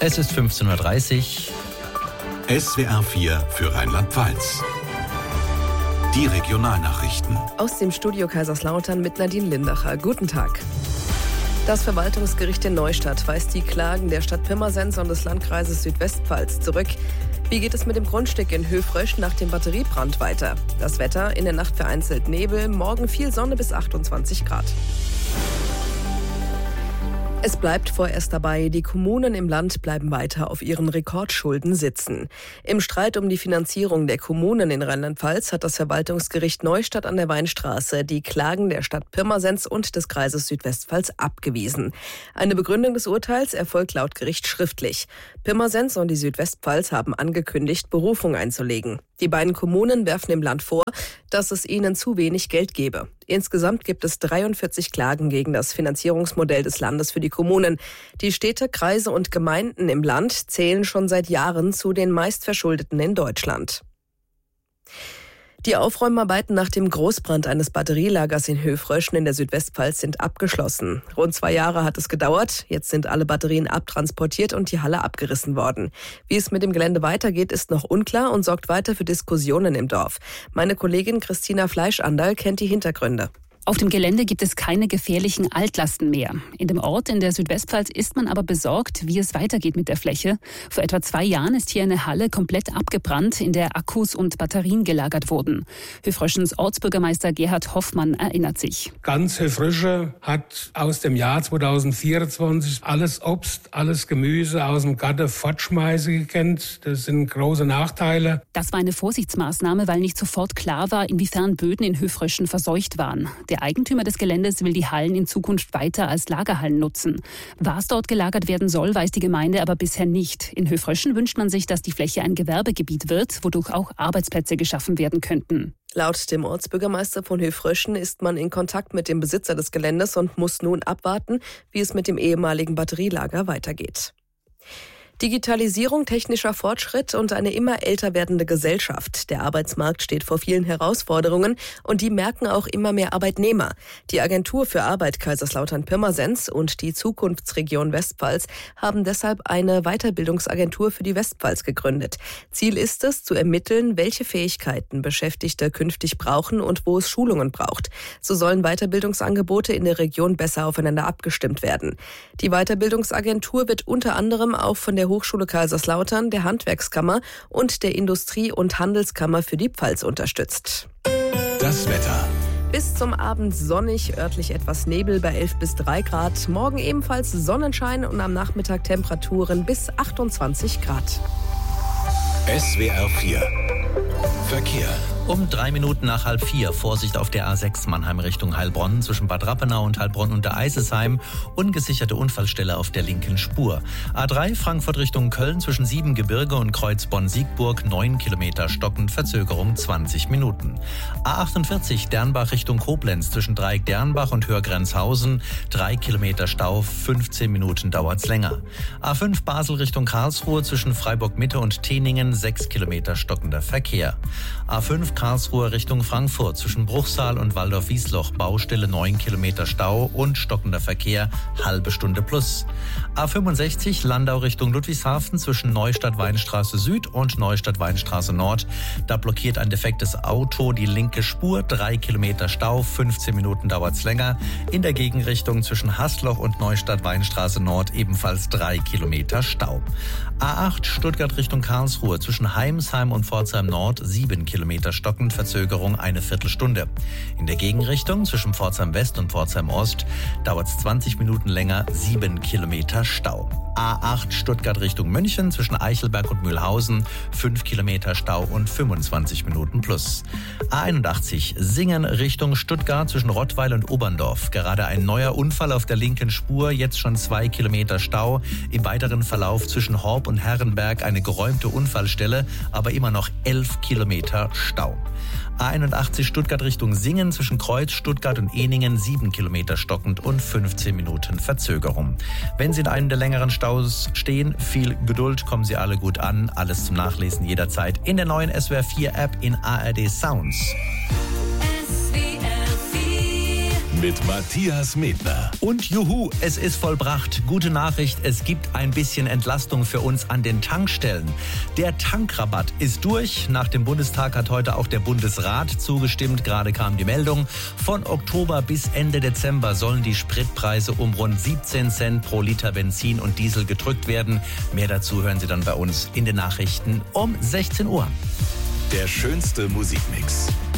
Es ist 15.30 Uhr. SWR 4 für Rheinland-Pfalz. Die Regionalnachrichten. Aus dem Studio Kaiserslautern mit Nadine Lindacher. Guten Tag. Das Verwaltungsgericht in Neustadt weist die Klagen der Stadt Pirmasens und des Landkreises Südwestpfalz zurück. Wie geht es mit dem Grundstück in Höfrösch nach dem Batteriebrand weiter? Das Wetter: in der Nacht vereinzelt Nebel, morgen viel Sonne bis 28 Grad. Es bleibt vorerst dabei, die Kommunen im Land bleiben weiter auf ihren Rekordschulden sitzen. Im Streit um die Finanzierung der Kommunen in Rheinland-Pfalz hat das Verwaltungsgericht Neustadt an der Weinstraße die Klagen der Stadt Pirmasens und des Kreises Südwestpfalz abgewiesen. Eine Begründung des Urteils erfolgt laut Gericht schriftlich. Pirmasens und die Südwestpfalz haben angekündigt, Berufung einzulegen. Die beiden Kommunen werfen dem Land vor, dass es ihnen zu wenig Geld gebe. Insgesamt gibt es 43 Klagen gegen das Finanzierungsmodell des Landes für die Kommunen. Die Städte, Kreise und Gemeinden im Land zählen schon seit Jahren zu den meistverschuldeten in Deutschland. Die Aufräumarbeiten nach dem Großbrand eines Batterielagers in Höfröschen in der Südwestpfalz sind abgeschlossen. Rund 2 Jahre hat es gedauert. Jetzt sind alle Batterien abtransportiert und die Halle abgerissen worden. Wie es mit dem Gelände weitergeht, ist noch unklar und sorgt weiter für Diskussionen im Dorf. Meine Kollegin Christina Fleischandal kennt die Hintergründe. Auf dem Gelände gibt es keine gefährlichen Altlasten mehr. In dem Ort in der Südwestpfalz ist man aber besorgt, wie es weitergeht mit der Fläche. Vor etwa 2 Jahren ist hier eine Halle komplett abgebrannt, in der Akkus und Batterien gelagert wurden. Höfröschens Ortsbürgermeister Gerhard Hoffmann erinnert sich. Ganz Höfrösche hat aus dem Jahr 2024 alles Obst, alles Gemüse aus dem Garten fortschmeißen gekannt. Das sind große Nachteile. Das war eine Vorsichtsmaßnahme, weil nicht sofort klar war, inwiefern Böden in Höfröschen verseucht waren. Der Eigentümer des Geländes will die Hallen in Zukunft weiter als Lagerhallen nutzen. Was dort gelagert werden soll, weiß die Gemeinde aber bisher nicht. In Höfröschen wünscht man sich, dass die Fläche ein Gewerbegebiet wird, wodurch auch Arbeitsplätze geschaffen werden könnten. Laut dem Ortsbürgermeister von Höfröschen ist man in Kontakt mit dem Besitzer des Geländes und muss nun abwarten, wie es mit dem ehemaligen Batterielager weitergeht. Digitalisierung, technischer Fortschritt und eine immer älter werdende Gesellschaft. Der Arbeitsmarkt steht vor vielen Herausforderungen und die merken auch immer mehr Arbeitnehmer. Die Agentur für Arbeit Kaiserslautern-Pirmasens und die Zukunftsregion Westpfalz haben deshalb eine Weiterbildungsagentur für die Westpfalz gegründet. Ziel ist es, zu ermitteln, welche Fähigkeiten Beschäftigte künftig brauchen und wo es Schulungen braucht. So sollen Weiterbildungsangebote in der Region besser aufeinander abgestimmt werden. Die Weiterbildungsagentur wird unter anderem auch von der Hochschule Kaiserslautern, der Handwerkskammer und der Industrie- und Handelskammer für die Pfalz unterstützt. Das Wetter. Bis zum Abend sonnig, örtlich etwas Nebel bei 11 bis 3 Grad. Morgen ebenfalls Sonnenschein und am Nachmittag Temperaturen bis 28 Grad. SWR 4 Verkehr. Um 3 Minuten nach 3:30 Vorsicht auf der A6 Mannheim Richtung Heilbronn zwischen Bad Rappenau und Heilbronn unter Eisesheim. Ungesicherte Unfallstelle auf der linken Spur. A3 Frankfurt Richtung Köln zwischen Siebengebirge und Kreuz Bonn-Siegburg 9 Kilometer stockend, Verzögerung 20 Minuten. A48 Dernbach Richtung Koblenz zwischen Dreieck-Dernbach und Hörgrenzhausen 3 Kilometer Stau, 15 Minuten dauert's länger. A5 Basel Richtung Karlsruhe zwischen Freiburg-Mitte und Teningen 6 Kilometer stockender Verkehr. A5 Karlsruhe Richtung Frankfurt zwischen Bruchsal und Waldorf-Wiesloch Baustelle 9 Kilometer Stau und stockender Verkehr, halbe Stunde plus. A65 Landau Richtung Ludwigshafen zwischen Neustadt-Weinstraße Süd und Neustadt-Weinstraße Nord. Da blockiert ein defektes Auto die linke Spur, 3 Kilometer Stau, 15 Minuten dauert's länger. In der Gegenrichtung zwischen Hasloch und Neustadt-Weinstraße Nord ebenfalls 3 Kilometer Stau. A8 Stuttgart Richtung Karlsruhe zwischen Heimsheim und Pforzheim Nord 7 Kilometer stockend, Verzögerung eine Viertelstunde. In der Gegenrichtung zwischen Pforzheim West und Pforzheim Ost dauert es 20 Minuten länger, 7 Kilometer Stau. A8 Stuttgart Richtung München zwischen Eichelberg und Mühlhausen 5 Kilometer Stau und 25 Minuten plus. A81 Singen Richtung Stuttgart zwischen Rottweil und Oberndorf. Gerade ein neuer Unfall auf der linken Spur, jetzt schon 2 Kilometer Stau. Im weiteren Verlauf zwischen Horb und Herrenberg eine geräumte Unfallstelle, aber immer noch 11 Kilometer Stau. A81 Stuttgart Richtung Singen zwischen Kreuz, Stuttgart und Ehningen 7 Kilometer stockend und 15 Minuten Verzögerung. Wenn Sie in einem der längeren Staus stehen, viel Geduld, kommen Sie alle gut an. Alles zum Nachlesen jederzeit in der neuen SWR 4 App in ARD Sounds. SWR 4 mit Matthias Medner. Und juhu, es ist vollbracht. Gute Nachricht, es gibt ein bisschen Entlastung für uns an den Tankstellen. Der Tankrabatt ist durch. Nach dem Bundestag hat heute auch der Bundesrat zugestimmt. Gerade kam die Meldung. Von Oktober bis Ende Dezember sollen die Spritpreise um rund 17 Cent pro Liter Benzin und Diesel gedrückt werden. Mehr dazu hören Sie dann bei uns in den Nachrichten um 16 Uhr. Der schönste Musikmix.